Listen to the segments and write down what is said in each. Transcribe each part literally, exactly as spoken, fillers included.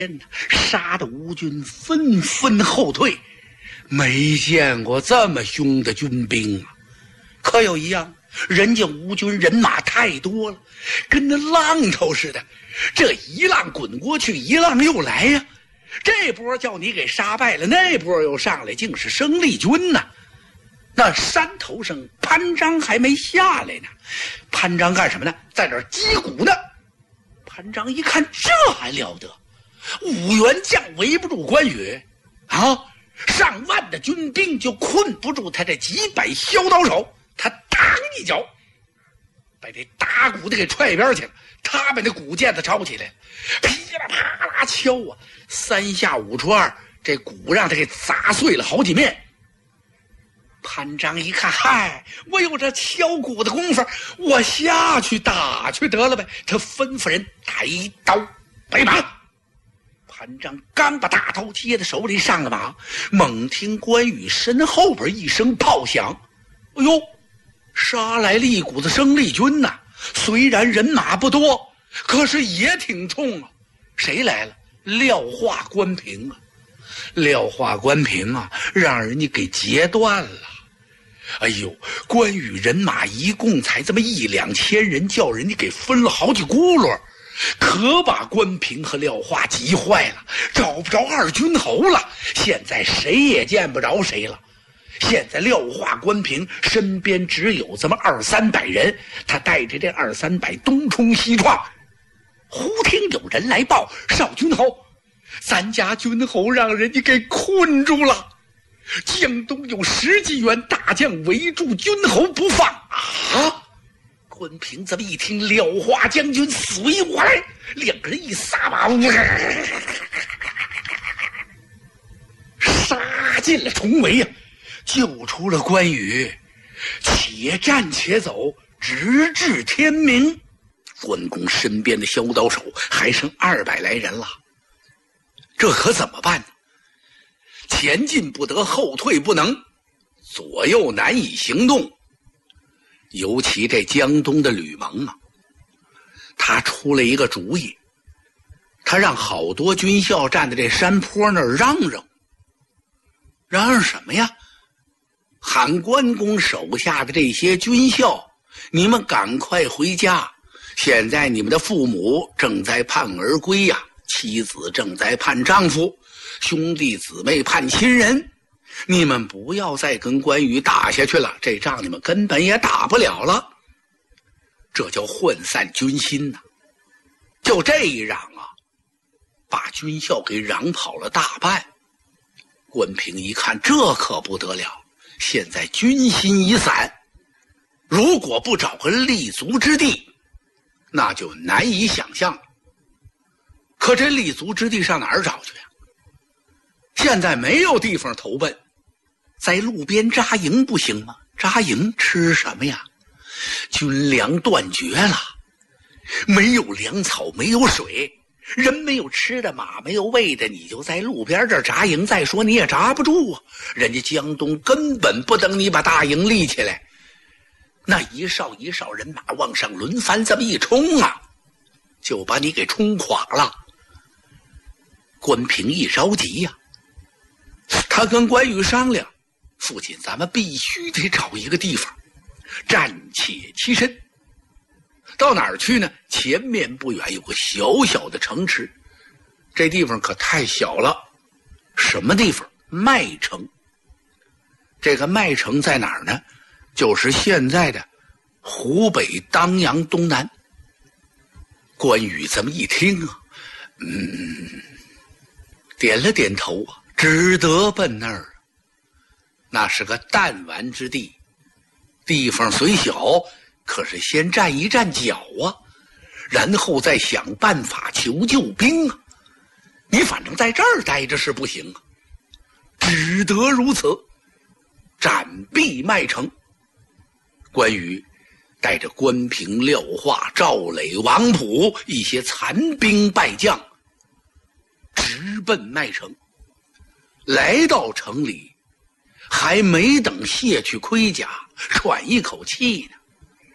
杀得吴军纷纷后退，没见过这么凶的军兵啊！可有一样，人家吴军人马太多了，跟那浪头似的，这一浪滚过去，一浪又来呀、啊。这波叫你给杀败了，那波又上来，竟是生力军呐！那山头上潘璋还没下来呢，潘璋干什么呢？在这儿击鼓呢。潘璋一看，这还了得！五员将围不住关羽啊，上万的军兵就困不住他这几百削刀手，他当一脚把这打鼓的给踹一边去了，他把那鼓毽子抄起来，噼里啪啦敲啊，三下五除二，这鼓让他给砸碎了好几面。潘璋一看，嗨，我有这敲鼓的功夫，我下去打去得了呗。他吩咐人抬刀备马。潘璋刚把大刀接在手里上了马，猛听关羽身后边一声炮响，哎呦，杀来了一股子生力军呐、啊！虽然人马不多，可是也挺冲啊。谁来了？廖化、关平啊！廖化、关平啊，让人家给截断了。哎呦，关羽人马一共才这么一两千人，叫人家给分了好几轱辘，可把关平和廖化急坏了，找不着二军侯了。现在谁也见不着谁了。现在廖化、关平身边只有这么二三百人，他带着这二三百东冲西撞。忽听有人来报：少军侯，咱家军侯让人家给困住了。江东有十几员大将围住军侯不放啊！关平这么一听，廖化将军随我来，两个人一撒马，杀进了重围呀、啊，救出了关羽。且战且走，直至天明。关公身边的削刀手还剩二百来人了，这可怎么办呢？前进不得，后退不能，左右难以行动。尤其这江东的吕蒙啊，他出了一个主意，他让好多军校站在这山坡那儿嚷嚷，嚷嚷什么呀？喊关公手下的这些军校，你们赶快回家！现在你们的父母正在盼儿归呀、啊，妻子正在盼丈夫，兄弟姊妹盼亲人，你们不要再跟关羽打下去了，这仗你们根本也打不了了。这叫涣散军心呐、啊！就这一嚷啊，把军校给嚷跑了大半。关平一看，这可不得了，现在军心已散，如果不找个立足之地，那就难以想象了。可这立足之地上哪儿找去呀、啊？现在没有地方投奔，在路边扎营不行吗？扎营吃什么呀？军粮断绝了，没有粮草，没有水，人没有吃的，马没有喂的，你就在路边这扎营，再说你也扎不住啊！人家江东根本不等你把大营立起来，那一哨一哨人马往上轮番这么一冲啊，就把你给冲垮了。关平一着急呀、啊，他跟关羽商量，父亲，咱们必须得找一个地方暂且栖身。到哪儿去呢？前面不远有个小小的城池，这地方可太小了。什么地方？麦城。这个麦城在哪儿呢？就是现在的湖北当阳东南。关羽这么一听啊，嗯，点了点头啊，只得奔那儿。那是个弹丸之地，地方虽小，可是先站一站脚啊，然后再想办法求救兵啊。你反正在这儿待着是不行啊，只得如此，暂避麦城。关羽带着关平、廖化、赵磊、王普一些残兵败将，直奔麦城。来到城里，还没等卸去盔甲，喘一口气呢，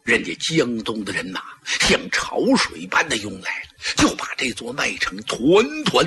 人家江东的人马像潮水般的涌来了，就把这座麦城团团